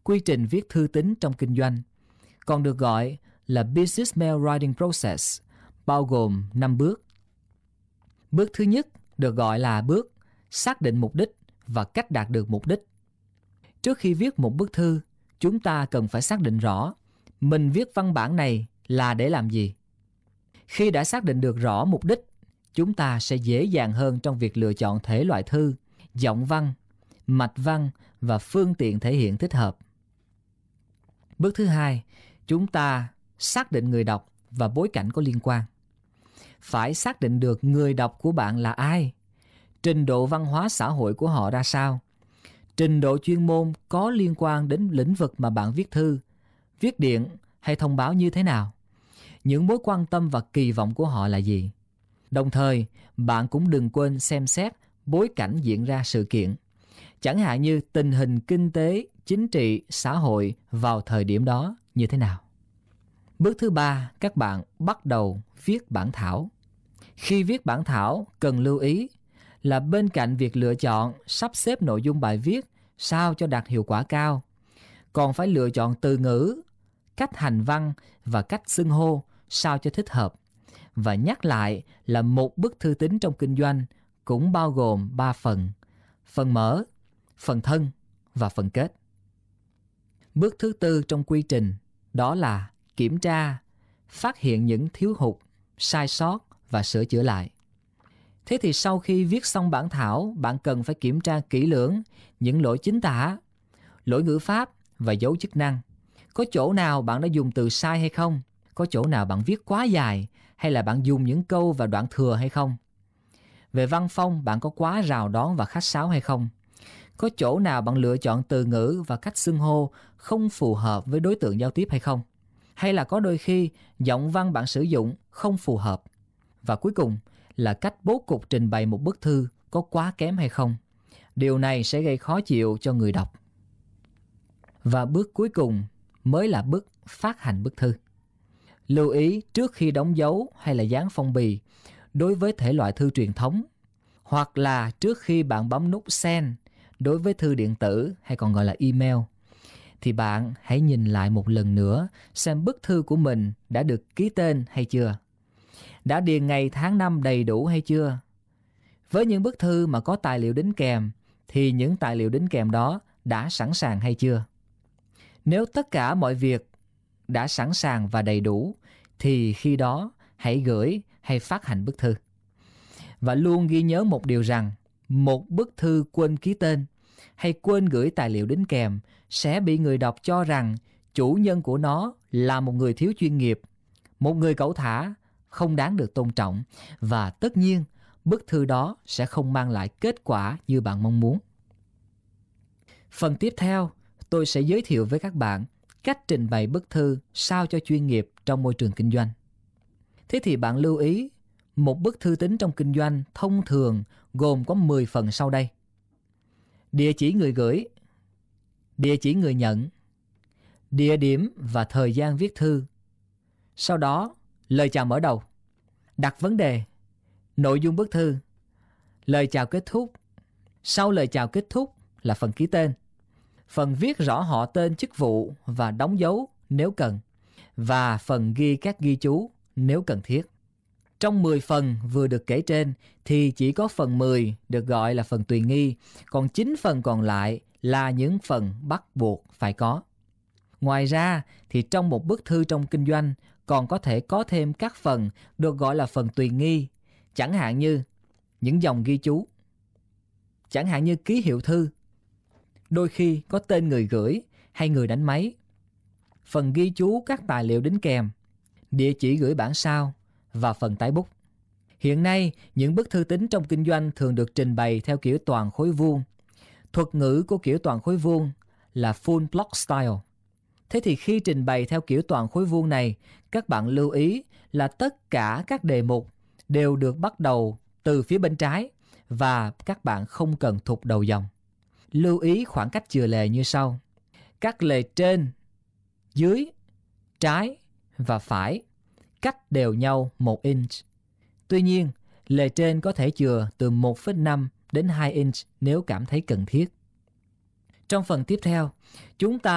quy trình viết thư tín trong kinh doanh, còn được gọi là Business Mail Writing Process, bao gồm 5 bước. Bước thứ nhất được gọi là bước xác định mục đích và cách đạt được mục đích. Trước khi viết một bức thư, chúng ta cần phải xác định rõ mình viết văn bản này là để làm gì. Khi đã xác định được rõ mục đích, chúng ta sẽ dễ dàng hơn trong việc lựa chọn thể loại thư, giọng văn, mạch văn và phương tiện thể hiện thích hợp. Bước thứ hai, chúng ta xác định người đọc và bối cảnh có liên quan. Phải xác định được người đọc của bạn là ai, trình độ văn hóa xã hội của họ ra sao, trình độ chuyên môn có liên quan đến lĩnh vực mà bạn viết thư, viết điện hay thông báo như thế nào, những mối quan tâm và kỳ vọng của họ là gì. Đồng thời, bạn cũng đừng quên xem xét bối cảnh diễn ra sự kiện, chẳng hạn như tình hình kinh tế, chính trị, xã hội vào thời điểm đó như thế nào. Bước thứ ba, các bạn bắt đầu viết bản thảo. Khi viết bản thảo, cần lưu ý là bên cạnh việc lựa chọn, sắp xếp nội dung bài viết sao cho đạt hiệu quả cao, còn phải lựa chọn từ ngữ, cách hành văn và cách xưng hô sao cho thích hợp. Và nhắc lại là một bức thư tín trong kinh doanh cũng bao gồm 3 phần: phần mở, phần thân và phần kết. Bước thứ tư trong quy trình đó là kiểm tra, phát hiện những thiếu hụt, sai sót và sửa chữa lại. Thế thì sau khi viết xong bản thảo, bạn cần phải kiểm tra kỹ lưỡng những lỗi chính tả, lỗi ngữ pháp và dấu chức năng. Có chỗ nào bạn đã dùng từ sai hay không? Có chỗ nào bạn viết quá dài hay là bạn dùng những câu và đoạn thừa hay không? Về văn phong, bạn có quá rào đón và khách sáo hay không? Có chỗ nào bạn lựa chọn từ ngữ và cách xưng hô không phù hợp với đối tượng giao tiếp hay không? Hay là có đôi khi giọng văn bạn sử dụng không phù hợp? Và cuối cùng là cách bố cục trình bày một bức thư có quá kém hay không? Điều này sẽ gây khó chịu cho người đọc. Và bước cuối cùng mới là bước phát hành bức thư. Lưu ý trước khi đóng dấu hay là dán phong bì đối với thể loại thư truyền thống, hoặc là trước khi bạn bấm nút send đối với thư điện tử hay còn gọi là email, thì bạn hãy nhìn lại một lần nữa xem bức thư của mình đã được ký tên hay chưa, đã điền ngày tháng năm đầy đủ hay chưa. Với những bức thư mà có tài liệu đính kèm thì những tài liệu đính kèm đó đã sẵn sàng hay chưa. Nếu tất cả mọi việc đã sẵn sàng và đầy đủ thì khi đó hãy gửi hay phát hành bức thư. Và luôn ghi nhớ một điều rằng một bức thư quên ký tên hay quên gửi tài liệu đính kèm sẽ bị người đọc cho rằng chủ nhân của nó là một người thiếu chuyên nghiệp, một người cẩu thả, không đáng được tôn trọng, và tất nhiên bức thư đó sẽ không mang lại kết quả như bạn mong muốn. Phần tiếp theo, tôi sẽ giới thiệu với các bạn cách trình bày bức thư sao cho chuyên nghiệp trong môi trường kinh doanh. Thế thì bạn lưu ý, một bức thư tín trong kinh doanh thông thường gồm có 10 phần sau đây: địa chỉ người gửi, địa chỉ người nhận, địa điểm và thời gian viết thư. Sau đó, lời chào mở đầu, đặt vấn đề, nội dung bức thư, lời chào kết thúc. Sau lời chào kết thúc là phần ký tên, phần viết rõ họ tên, chức vụ và đóng dấu nếu cần, và phần ghi các ghi chú nếu cần thiết. Trong 10 phần vừa được kể trên thì chỉ có phần 10 được gọi là phần tùy nghi, còn 9 phần còn lại là những phần bắt buộc phải có. Ngoài ra thì trong một bức thư trong kinh doanh còn có thể có thêm các phần được gọi là phần tùy nghi, chẳng hạn như những dòng ghi chú, chẳng hạn như ký hiệu thư, đôi khi có tên người gửi hay người đánh máy, phần ghi chú các tài liệu đính kèm, địa chỉ gửi bản sao và phần tái bút. Hiện nay, những bức thư tín trong kinh doanh thường được trình bày theo kiểu toàn khối vuông. Thuật ngữ của kiểu toàn khối vuông là full block style. Thế thì khi trình bày theo kiểu toàn khối vuông này, các bạn lưu ý là tất cả các đề mục đều được bắt đầu từ phía bên trái và các bạn không cần thụt đầu dòng. Lưu ý khoảng cách chừa lề như sau: các lề trên, dưới, trái và phải cách đều nhau 1 inch. Tuy nhiên, lề trên có thể chừa từ 1,5 đến 2 inch nếu cảm thấy cần thiết. Trong phần tiếp theo, chúng ta